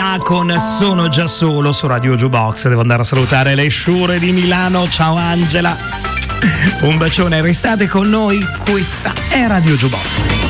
Angela con Sono già solo su Radio Jukebox. Devo andare a salutare le Sciure di Milano. Ciao Angela, un bacione, restate con noi, questa è Radio Jukebox.